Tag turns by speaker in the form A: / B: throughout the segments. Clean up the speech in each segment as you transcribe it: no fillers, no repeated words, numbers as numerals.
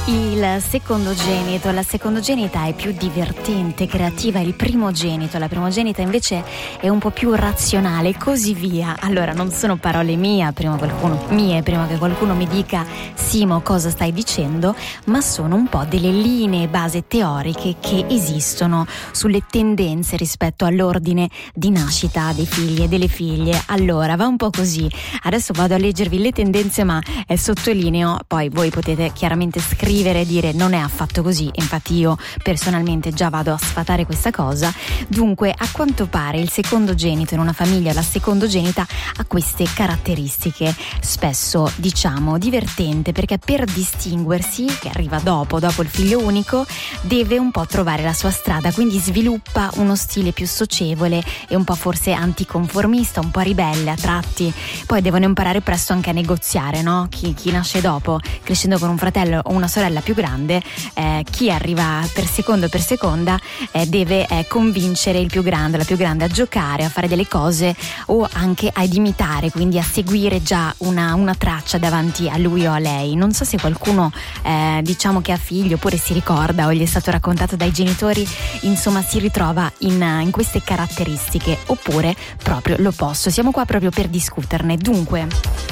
A: La secondogenita è più divertente, creativa, il primogenito, la primogenita invece è un po' più razionale e così via. Allora, non sono parole mie, prima che qualcuno mi dica Simo cosa stai dicendo, ma sono un po' delle linee base teoriche che esistono sulle tendenze rispetto all'ordine di nascita dei figli e delle figlie. Allora, va un po' così. Adesso vado a leggervi le tendenze, ma sottolineo, poi voi potete chiaramente scrivere e dire non è affatto così. Infatti io personalmente già vado a sfatare questa cosa. Dunque, a quanto pare il secondogenito in una famiglia, la secondogenita, ha queste caratteristiche, spesso diciamo divertente, perché per distinguersi, che arriva dopo il figlio unico, deve un po' trovare la sua strada, quindi sviluppa uno stile più socievole e un po' forse anticonformista, un po' ribelle a tratti. Poi devono imparare presto anche a negoziare, no? Chi nasce dopo, crescendo con un fratello o una sorella più grande, chi arriva per seconda deve convincere il più grande, la più grande a giocare, a fare delle cose o anche ad imitare, quindi a seguire già una traccia davanti a lui o a lei. Non so se qualcuno diciamo che ha figli oppure si ricorda o gli è stato raccontato dai genitori, insomma si ritrova in queste caratteristiche oppure proprio l'opposto. Siamo qua proprio per discuterne. Dunque,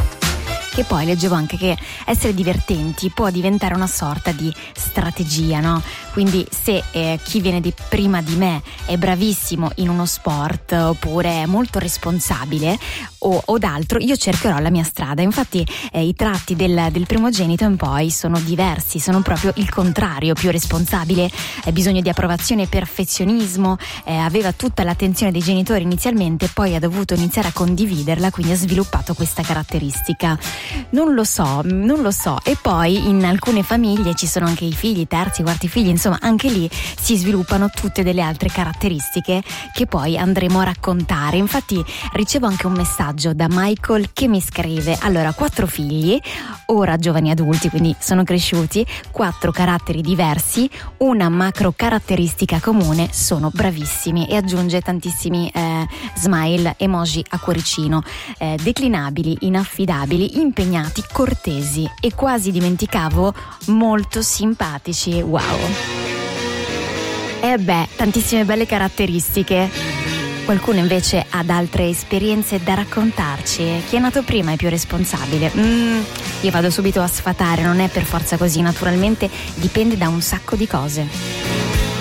A: che poi leggevo anche che essere divertenti può diventare una sorta di strategia, no? Quindi se chi viene prima di me è bravissimo in uno sport oppure è molto responsabile o d'altro, io cercherò la mia strada. Infatti i tratti del primogenito in poi sono diversi, sono proprio il contrario, più responsabile, bisogno di approvazione e perfezionismo, aveva tutta l'attenzione dei genitori inizialmente, poi ha dovuto iniziare a condividerla, quindi ha sviluppato questa caratteristica. Non lo so. E poi in alcune famiglie ci sono anche i figli, terzi, quarti figli, insomma anche lì si sviluppano tutte delle altre caratteristiche che poi andremo a raccontare. Infatti ricevo anche un messaggio da Michael che mi scrive: allora, 4 figli, ora giovani adulti, quindi sono cresciuti, 4 caratteri diversi, una macro caratteristica comune, sono bravissimi, e aggiunge tantissimi smile, emoji a cuoricino, declinabili, inaffidabili, impegnati, cortesi e quasi dimenticavo molto simpatici. Wow. Tantissime belle caratteristiche. Qualcuno invece ha altre esperienze da raccontarci. Chi è nato prima è più responsabile. Io vado subito a sfatare, non è per forza così, naturalmente dipende da un sacco di cose.